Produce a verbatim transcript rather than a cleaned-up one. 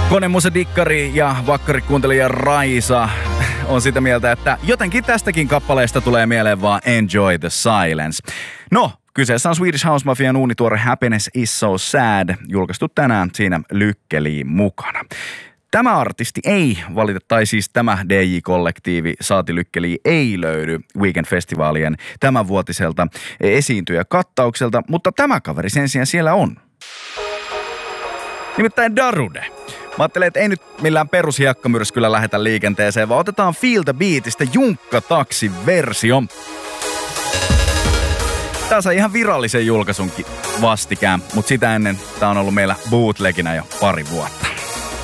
Konemusedikkari ja vakkarikuuntelija Raisa on sitä mieltä, että jotenkin tästäkin kappaleesta tulee mieleen vaan Enjoy the Silence. No, kyseessä on Swedish House Mafian uunituore Happiness is so sad, julkaistu tänään siinä Lykkeliin mukana. Tämä artisti ei valita, tai siis tämä D J-kollektiivi saati Lykkeliin ei löydy Weekend-festivaalien tämänvuotiselta esiintyjäkattaukselta, mutta tämä kaveri sen sijaan siellä on. Nimittäin Darude. Mä ajattelin, että ei nyt millään perushiekkamyrskyllä lähetä liikenteeseen, vaan otetaan Feel the Beatistä Junkka-taksi-versio. Tää sai ihan virallisen julkaisunkin vastikään, mutta sitä ennen tää on ollut meillä bootlegina jo pari vuotta.